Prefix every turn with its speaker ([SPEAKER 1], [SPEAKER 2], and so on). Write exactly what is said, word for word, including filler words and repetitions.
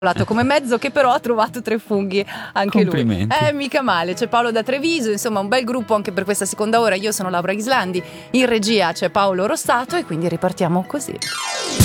[SPEAKER 1] come mezzo, che però ha trovato tre funghi anche lui.
[SPEAKER 2] Complimenti.
[SPEAKER 1] Eh, mica male. C'è Paolo da Treviso, insomma un bel gruppo anche per questa seconda ora. Io sono Laura Ghislandi, in regia c'è Paolo Rossato e quindi ripartiamo così.